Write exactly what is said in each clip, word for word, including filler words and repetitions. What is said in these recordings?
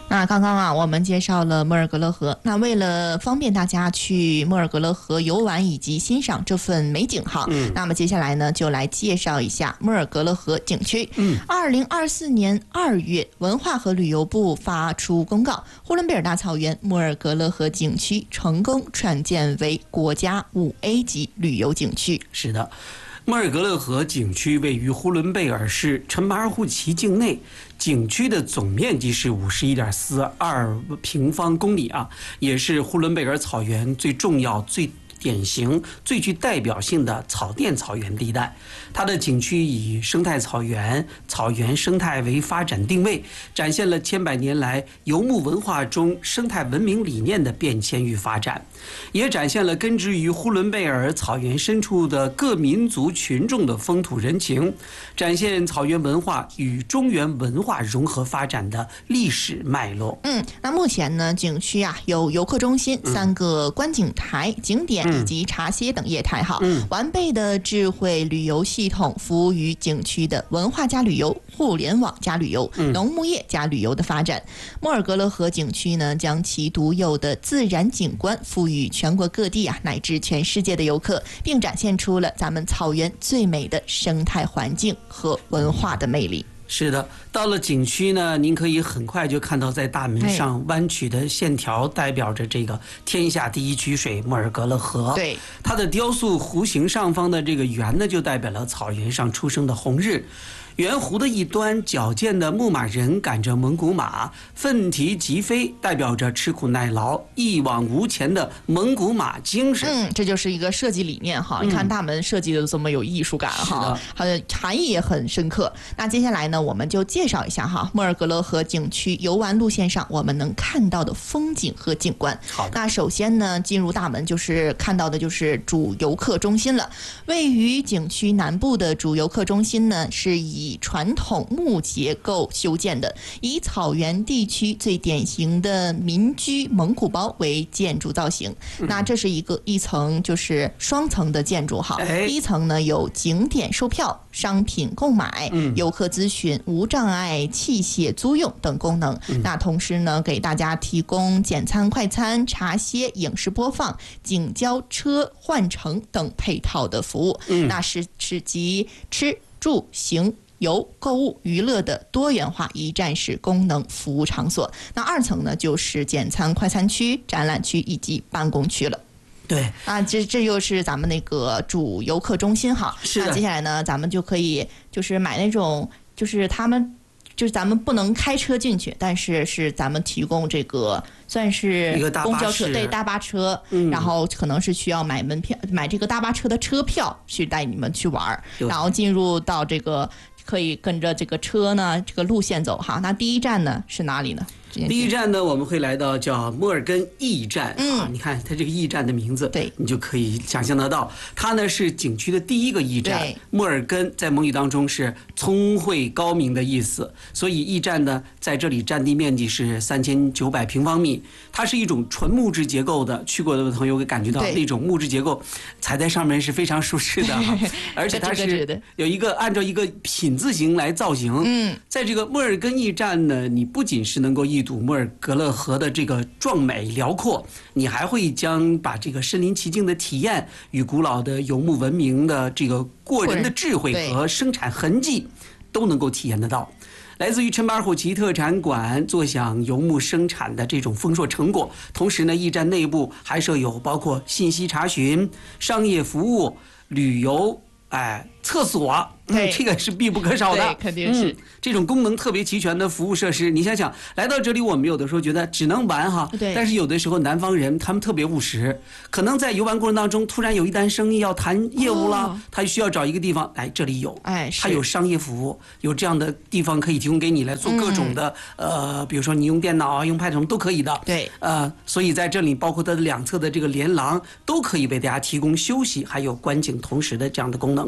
那刚刚啊，我们介绍了莫尔格勒河。那为了方便大家去莫尔格勒河游玩以及欣赏这份美景哈，嗯，那么接下来呢，就来介绍一下莫尔格勒河景区。嗯，二零二四年二月，文化和旅游部发出公告，呼伦贝尔大草原莫尔格勒河景区成功创建为国家五 A 级旅游景区。 是的。莫尔格勒河景区位于呼伦贝尔市陈马尔虎旗境内，景区的总面积是五十一点四二平方公里啊，也是呼伦贝尔草原最重要、最典型、最具代表性的草甸草原地带。它的景区以生态草原、草原生态为发展定位，展现了千百年来游牧文化中生态文明理念的变迁与发展，也展现了根植于呼伦贝尔草原深处的各民族群众的风土人情，展现草原文化与中原文化融合发展的历史脉络。 嗯，那目前呢，景区啊有游客中心、嗯、三个观景台、景点以及茶歇等业态哈，嗯，完备的智慧旅游系统服务于景区的文化加旅游、互联网加旅游、农牧业加旅游的发展。莫尔格勒河景区呢，将其独有的自然景观赋予全国各地啊乃至全世界的游客，并展现出了咱们草原最美的生态环境和文化的魅力。 是的，到了景区呢，您可以很快就看到在大门上弯曲的线条，代表着这个天下第一曲水莫尔格勒河。 对， 它的雕塑弧形上方的这个圆呢，就代表了草原上出生的红日。圆弧的一端，矫健的牧马人赶着蒙古马，奋蹄疾飞，代表着吃苦耐劳、一往无前的蒙古马精神。 嗯，这就是一个设计理念哈。你看大门设计的这么有艺术感哈，它的含义也很深刻。那接下来呢，我们就介绍一下哈，莫尔格勒河景区游玩路线上我们能看到的风景和景观。 好的， 那首先呢，进入大门就是看到的就是主游客中心了。位于景区南部的主游客中心呢，是以以传统木结构修建的，以草原地区最典型的民居蒙古包为建筑造型。嗯、那这是一个一层就是双层的建筑哈。哎、第一层呢有景点售票、商品购买、嗯、游客咨询、无障碍器械租用等功能。嗯、那同时呢，给大家提供简餐、快餐、茶歇、影视播放、景交车换乘等配套的服务。嗯、那是是集吃住行游、购物、娱乐的多元化一站式功能服务场所。那二层呢，就是简餐快餐区、展览区以及办公区了。 对啊，这这又是咱们那个主游客中心哈。 是的。 那接下来呢，咱们就可以就是买那种，就是他们就是咱们不能开车进去，但是是咱们提供这个算是公交车，对，大巴车、嗯，然后可能是需要买门票，买这个大巴车的车票去带你们去玩，然后进入到这个。可以跟着这个车呢，这个路线走哈。那第一站呢是哪里呢？ 第一站呢，我们会来到叫莫尔根驿站。嗯、啊，你看它这个驿站的名字， 对， 你就可以想象得到，它呢是景区的第一个驿站。莫尔根在蒙语当中是聪慧高明的意思，所以驿站呢在这里占地面积是三千九百平方米。它是一种纯木质结构的，去过的朋友会感觉到那种木质结构，踩在上面是非常舒适的，而且它是有一个按照一个品字形来造型。嗯，在这个莫尔根驿站呢，你不仅是能够一睹莫尔格勒河的这个壮美辽阔，你还会将把这个身临其境的体验与古老的游牧文明的这个过人的智慧和生产痕迹都能够体验得到。来自于陈巴尔虎旗特产馆坐享游牧生产的这种丰硕成果，同时呢，驿站内部还设有包括信息查询、商业服务、旅游、哎厕所。嗯，这个是必不可少的， 对，肯定是、嗯、 这种功能特别齐全的服务设施。你想想，来到这里，我们有的时候觉得只能玩哈， 对。 但是有的时候南方人他们特别务实，可能在游玩过程当中，突然有一单生意要谈业务了，哦、他需要找一个地方，哎，这里有， 哎， 他有商业服务，有这样的地方可以提供给你来做各种的，嗯、呃，比如说你用电脑啊，用 Pad 什么都可以的， 对， 呃，所以在这里，包括它的两侧的这个连廊，都可以为大家提供休息还有观景同时的这样的功能。 嗯，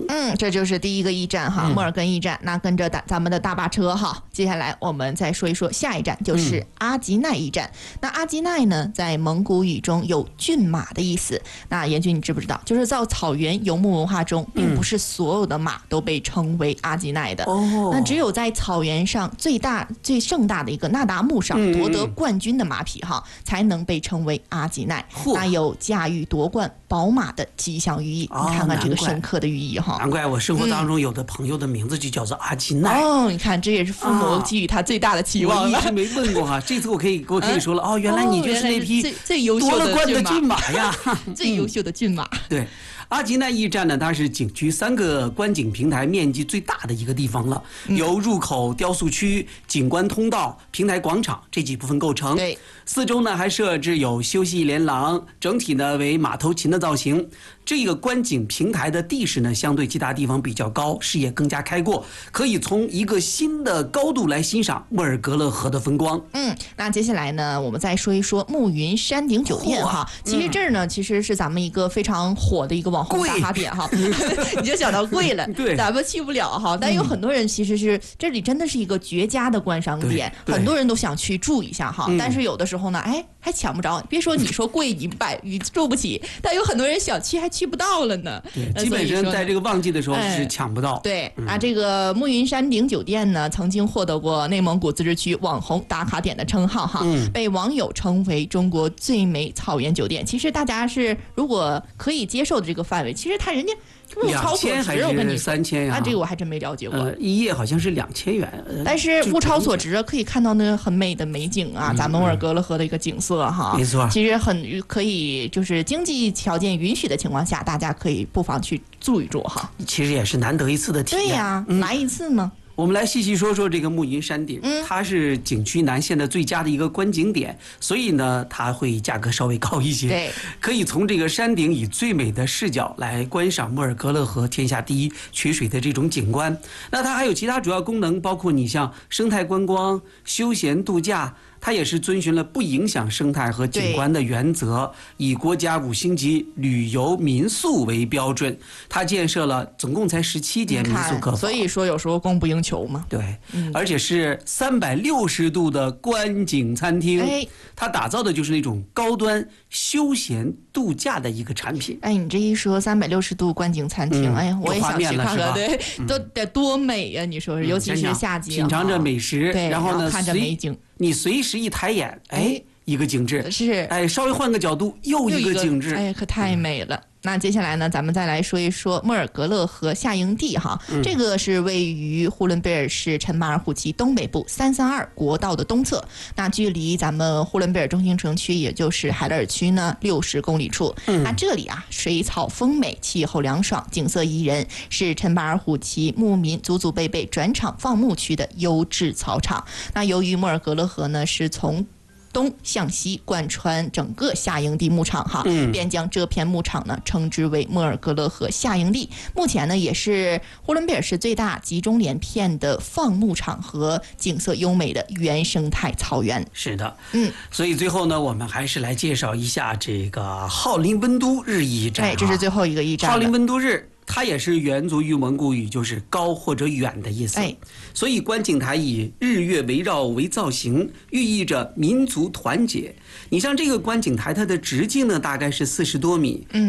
这就是第一个驿站哈，莫尔根驿站。那跟着咱咱们的大巴车哈，接下来我们再说一说下一站，就是阿吉奈驿站。那阿吉奈呢，在蒙古语中有骏马的意思。那严军你知不知道，就是在草原游牧文化中，并不是所有的马都被称为阿吉奈的。哦，那只有在草原上最大最盛大的一个那达慕上夺得冠军的马匹哈，才能被称为阿吉奈。那有驾驭夺冠宝马的吉祥寓意。你看看这个深刻的寓意哈。 难怪我生活当中有的朋友的名字就叫做阿吉奈。 哦，你看这也是父母给予他最大的期望了。 我一直没问过哈，这次我可以我可以说了哦，原来你就是那匹最最优秀的夺了冠的骏马呀， 最优秀的骏马。 对。阿吉奈驿站呢，它是景区三个观景平台面积最大的一个地方了，由入口、雕塑区、景观通道、平台广场这几部分构成。 对， 四周呢还设置有休息连廊，整体呢为马头琴的造型。这个观景平台的地势呢，相对其他地方比较高，视野更加开阔，可以从一个新的高度来欣赏莫尔格勒河的风光。 嗯，那接下来呢，我们再说一说暮云山顶酒店哈。其实这儿呢，其实是咱们一个非常火的一个网红打卡点哈。你就想到贵了， 对， 咱们去不了哈。但有很多人其实是这里真的是一个绝佳的观赏点，很多人都想去住一下哈。但是有的时候呢，哎，还抢不着。别说你说贵，你买你住不起，但有很多人想去还去不到了呢。 对，基本上在这个旺季的时候是抢不到。 对，啊，这个暮云山顶酒店呢，曾经获得过内蒙古自治区网红打卡点的称号哈，被网友称为中国最美草原酒店。其实大家是如果可以接受的这个范围，其实他人家物超所值，我跟你三千呀， 啊，这个我还真没了解过。 呃，一夜好像是两千元， 但是物超所值，可以看到那个很美的美景啊，咱们莫尔格勒河的一个景色哈， 没错， 其实很可以，就是经济条件允许的情况下，大家可以不妨去住一住哈。 其实也是难得一次的体验。 对呀，来一次呢。 我们来细细说说这个暮云山顶，嗯、它是景区南线的最佳的一个观景点，所以呢，它会价格稍微高一些。 对， 可以从这个山顶以最美的视角来观赏莫尔格勒河天下第一曲水的这种景观。那它还有其他主要功能，包括你像生态观光、休闲度假。它也是遵循了不影响生态和景观的原则，以国家五星级旅游民宿为标准。它建设了总共才十七间民宿客房， 所以说有时候供不应求嘛。 对，嗯、而且是三百六十度的观景餐厅。哎，它打造的就是那种高端休闲度假的一个产品。 哎，你这一说三百六十度观景餐厅，嗯、哎呀，我也想去看看，对， 嗯、 都得多美呀！你说，尤其是夏季， 品尝着美食， 对， 然后呢， 看着美景。 你随时一抬眼，哎，一个景致是， 哎，稍微换个角度，又一个景致， 哎，可太美了。嗯、那接下来呢，咱们再来说一说莫尔格勒河下营地哈，嗯、这个是位于呼伦贝尔市陈马尔虎旗东北部三三二国道的东侧，那距离咱们呼伦贝尔中心城区，也就是海勒尔区呢六十公里处。嗯、那这里啊，水草丰美，气候凉爽，景色宜人，是陈马尔虎旗牧民祖祖辈辈转场放牧区的优质草场。那由于莫尔格勒河呢是从东向西贯穿整个下营地牧场哈，嗯、便将这片牧场呢称之为莫尔格勒河下营地。目前呢也是呼伦贝尔市最大集中连片的放牧场和景色优美的原生态草原。 是的，嗯，所以最后呢，我们还是来介绍一下这个浩林温都日驿站。 哎，这是最后一个驿站。 浩林温都日。它也是源自于蒙古语，就是高或者远的意思。哎，所以观景台以日月围绕为造型，寓意着民族团结。你像这个观景台，它的直径呢大概是四十多米，嗯，